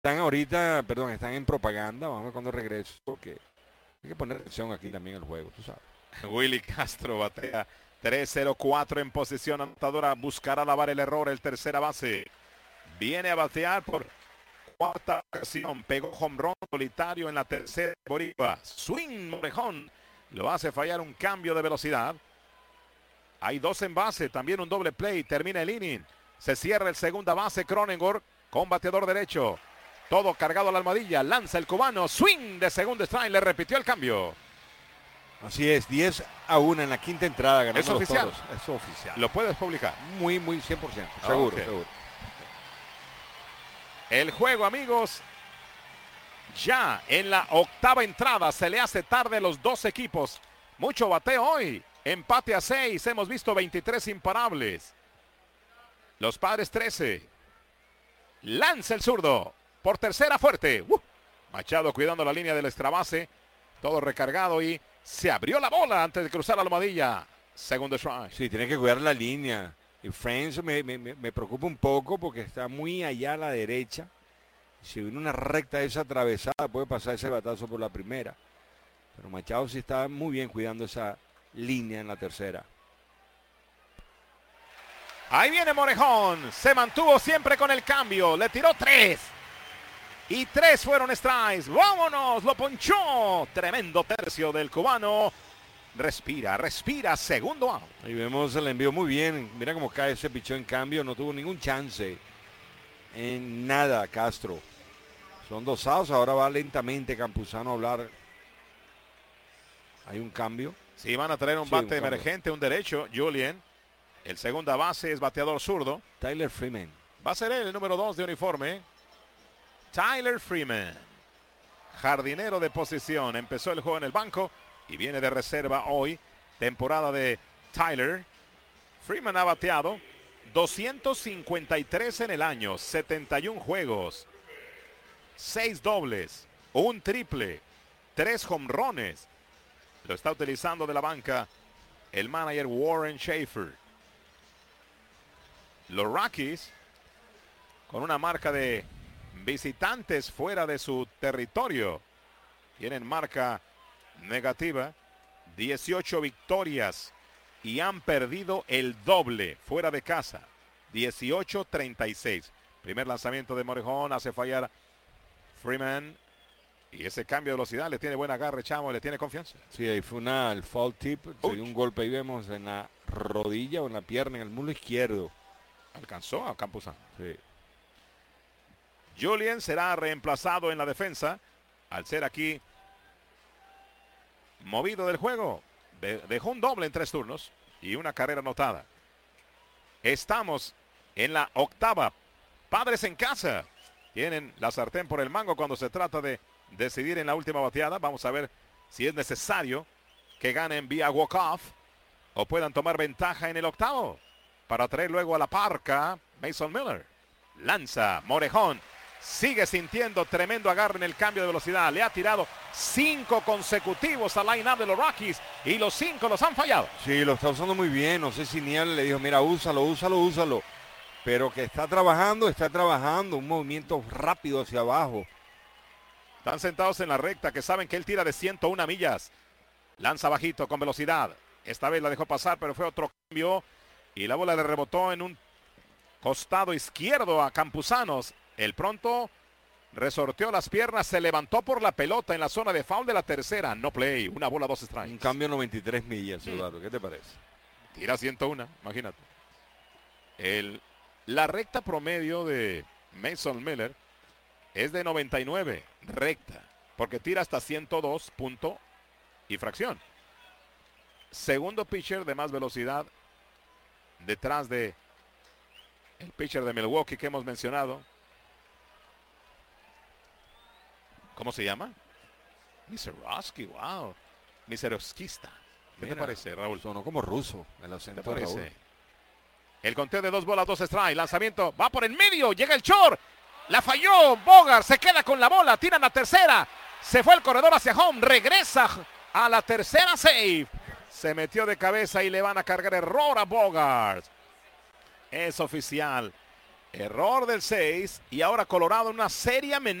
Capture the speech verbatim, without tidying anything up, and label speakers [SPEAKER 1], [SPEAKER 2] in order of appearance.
[SPEAKER 1] Están ahorita, perdón, están en propaganda. Vamos a ver cuando regreso, porque hay que poner atención aquí también al juego, tú sabes.
[SPEAKER 2] Willy Castro batea tres cero cuatro en posición anotadora. Buscará lavar el error el tercera base. Viene a batear por cuarta ocasión. Pegó home run solitario en la tercera boricua. Swing Morejón. Lo hace fallar un cambio de velocidad. Hay dos en base. También un doble play. Termina el inning. Se cierra el segunda base. Cronenworth con bateador derecho. Todo cargado a la almohadilla. Lanza el cubano. Swing de segundo strike. Le repitió el cambio.
[SPEAKER 1] Así es, diez a uno en la quinta entrada.
[SPEAKER 2] ¿Es oficial?
[SPEAKER 1] Es oficial.
[SPEAKER 2] Lo puedes publicar.
[SPEAKER 1] Muy, muy cien por ciento. Seguro,
[SPEAKER 2] Okay.
[SPEAKER 1] seguro.
[SPEAKER 2] El juego, amigos, ya en la octava entrada. Se le hace tarde a los dos equipos. Mucho bateo hoy. Empate a seis. Hemos visto veintitrés imparables. Los Padres trece. Lanza el zurdo. Por tercera fuerte. Uh. Machado cuidando la línea del extra base. Todo recargado y se abrió la bola antes de cruzar la almohadilla. Segundo strike.
[SPEAKER 1] Sí, tiene que cuidar la línea. Y Friends me, me, me preocupa un poco porque está muy allá a la derecha. Si viene una recta esa atravesada, puede pasar ese batazo por la primera. Pero Machado sí está muy bien cuidando esa línea en la tercera.
[SPEAKER 2] Ahí viene Morejón. Se mantuvo siempre con el cambio. Le tiró tres. Y tres fueron strikes. ¡Vámonos! Lo ponchó. Tremendo tercio del cubano. Respira, respira. Segundo out.
[SPEAKER 1] Ahí vemos el envío muy bien. Mira cómo cae ese pichón en cambio. No tuvo ningún chance en nada Castro. Son dos outs. Ahora va lentamente Campuzano a hablar. Hay un cambio.
[SPEAKER 2] Sí, van a traer un
[SPEAKER 1] Sí,
[SPEAKER 2] bate
[SPEAKER 1] un
[SPEAKER 2] emergente, un derecho. Julian. El segunda base es bateador zurdo.
[SPEAKER 1] Tyler Freeman.
[SPEAKER 2] Va a ser él el número dos de uniforme. Tyler Freeman. Jardinero de posición. Empezó el juego en el banco y viene de reserva hoy. Temporada de Tyler. Freeman ha bateado doscientos cincuenta y tres en el año. setenta y uno juegos. seis dobles. Un triple. tres jonrones. Lo está utilizando de la banca el manager Warren Schaefer. Los Rockies con una marca de visitantes fuera de su territorio. Tienen marca negativa. dieciocho victorias y han perdido el doble fuera de casa. dieciocho treinta y seis. Primer lanzamiento de Morejón. Hace fallar Freeman. Y ese cambio de velocidad le tiene buen agarre, Chamo. Le tiene confianza.
[SPEAKER 1] Sí, ahí fue una, el foul tip. Se dio un golpe ahí vemos en la rodilla o en la pierna, en el muslo izquierdo.
[SPEAKER 2] Alcanzó a Campuzano.
[SPEAKER 1] Sí.
[SPEAKER 2] Julian será reemplazado en la defensa al ser aquí movido del juego. De, dejó un doble en tres turnos y una carrera anotada. Estamos en la octava. Padres en casa. Tienen la sartén por el mango cuando se trata de decidir en la última bateada. Vamos a ver si es necesario que ganen vía walk-off o puedan tomar ventaja en el octavo para traer luego a la parca Mason Miller. Lanza Morejón. Sigue sintiendo tremendo agarre en el cambio de velocidad. Le ha tirado cinco consecutivos al line-up de los Rockies y los cinco los han fallado.
[SPEAKER 1] Sí, lo está usando muy bien. No sé si Niebla le dijo, mira, úsalo, úsalo, úsalo. Pero que está trabajando, está trabajando. Un movimiento rápido hacia abajo.
[SPEAKER 2] Están sentados en la recta que saben que él tira de ciento una millas. Lanza bajito con velocidad. Esta vez la dejó pasar, pero fue otro cambio. Y la bola le rebotó en un costado izquierdo a Campuzanos. El pronto resorteó las piernas, se levantó por la pelota en la zona de foul de la tercera. No play, una bola, dos strikes.
[SPEAKER 1] Un cambio noventa y tres millas, Eduardo. ¿Qué te parece?
[SPEAKER 2] Tira ciento uno, imagínate. El, la recta promedio de Mason Miller es de noventa y nueve, recta, porque tira hasta ciento dos punto y fracción. Segundo pitcher de más velocidad detrás de el pitcher de Milwaukee que hemos mencionado. ¿Cómo se llama? Miseroski, wow. Miseroskista. ¿Qué
[SPEAKER 1] Mira,
[SPEAKER 2] te parece, Raúl?
[SPEAKER 1] Sonó como ruso el acento.
[SPEAKER 2] ¿Te parece?
[SPEAKER 1] Raúl.
[SPEAKER 2] El conteo de dos bolas, dos strikes. Lanzamiento va por el medio. Llega el short. La falló. Bogart se queda con la bola. Tiran la tercera. Se fue el corredor hacia home. Regresa a la tercera save. Se metió de cabeza y le van a cargar error a Bogart. Es oficial. Error del seis y ahora Colorado en una serie amenaza.